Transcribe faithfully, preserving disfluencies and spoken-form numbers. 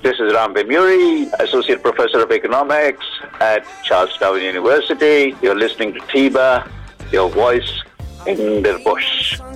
This is Rambe Muri, Associate Professor of Economics at Charles Darwin University. You're listening to Tiba, your voice in the bush.